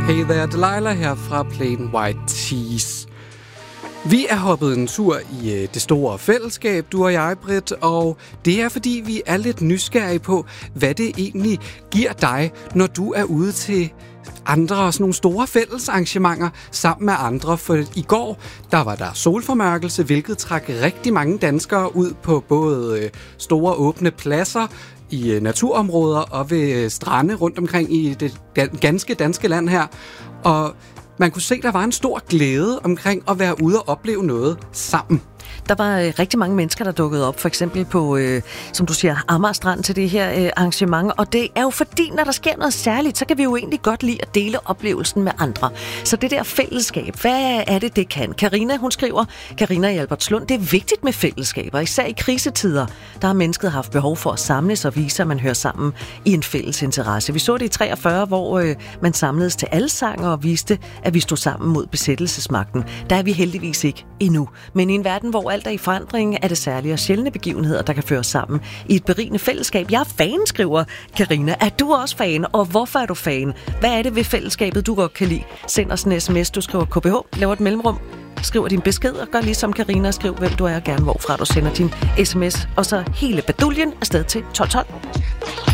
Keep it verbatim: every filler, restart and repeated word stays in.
Hey there, Delilah her fra Plain White Tees. Vi er hoppet en tur i øh, det store fællesskab, du og jeg, Britt, og det er fordi, vi er lidt nysgerrige på, hvad det egentlig giver dig, når du er ude til andre sådan nogle store fællesarrangementer sammen med andre. For i går, der var der solformørkelse, hvilket trak rigtig mange danskere ud på både øh, store åbne pladser, i øh, naturområder og ved øh, strande rundt omkring i det ganske danske land her. Og man kunne se, der var en stor glæde omkring at være ude og opleve noget sammen. Der var øh, rigtig mange mennesker, der dukkede op, for eksempel på, øh, som du siger, Amager Strand til det her øh, arrangement. Og det er jo fordi, når der sker noget særligt, så kan vi jo egentlig godt lide at dele oplevelsen med andre. Så det der fællesskab, hvad er det, det kan? Karina, hun skriver, Karina i Albertslund, det er vigtigt med fællesskaber, især i krisetider. Der har mennesket haft behov for at samles og vise, at man hører sammen i en fælles interesse. Vi så det i treogfyrre, hvor øh, man samledes til alsanger og viste, at vi stod sammen mod besættelsesmagten. Der er vi heldigvis ikke endnu. Men i en verden, hvor alt er i forandring, er det særlige og sjældne begivenheder, der kan føre sammen i et berigende fællesskab. Jeg er fan, skriver Karina. Er du også fan? Og hvorfor er du fan? Hvad er det ved fællesskabet, du godt kan lide? Send os en sms, du skriver K B H, laver et mellemrum, skriver din besked og gør ligesom Karina, skriv hvem du er og gerne hvorfra du sender din sms. Og så hele baduljen afsted til tolv tolv.